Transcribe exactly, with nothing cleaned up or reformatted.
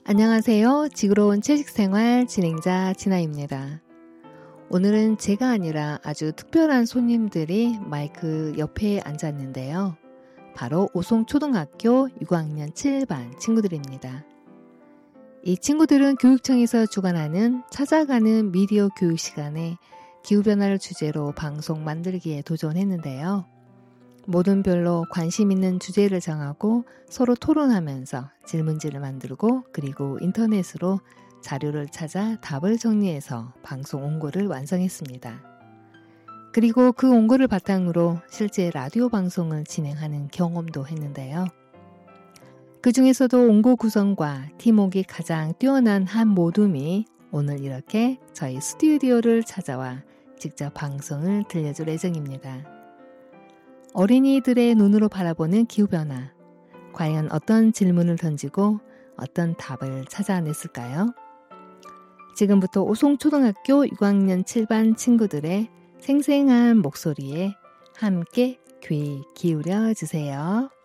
안녕하세요. 지구로운 채식생활 진행자 진아입니다. 오늘은 제가 아니라 아주 특별한 손님들이 마이크 옆에 앉았는데요. 바로 오송초등학교 육 학년 칠 반 친구들입니다. 이 친구들은 교육청에서 주관하는 찾아가는 미디어 교육 시간에 기후변화를 주제로 방송 만들기에 도전했는데요. 모든 별로 관심 있는 주제를 정하고 서로 토론하면서 질문지를 만들고 그리고 인터넷으로 자료를 찾아 답을 정리해서 방송 원고를 완성했습니다. 그리고 그 원고를 바탕으로 실제 라디오 방송을 진행하는 경험도 했는데요. 그 중에서도 원고 구성과 팀워크가 가장 뛰어난 한 모둠이 오늘 이렇게 저희 스튜디오를 찾아와 직접 방송을 들려줄 예정입니다. 어린이들의 눈으로 바라보는 기후변화, 과연 어떤 질문을 던지고 어떤 답을 찾아냈을까요? 지금부터 오송초등학교 육 학년 칠 반 친구들의 생생한 목소리에 함께 귀 기울여 주세요.